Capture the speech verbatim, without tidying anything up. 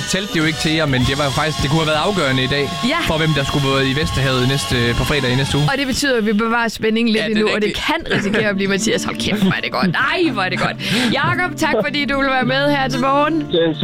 talte det jo ikke til jer, men det var jo faktisk, det kunne have været afgørende i dag, ja. for hvem der skulle være i Vesterhavet næste, på fredag i næste uge. Og det betyder, at vi bevarer spændingen lidt ja, endnu, og det kan risikere at blive Mathias. Hold kæft, hvor er det godt. Nej, hvor er det godt. Jakob, tak fordi du vil være med her til morgen.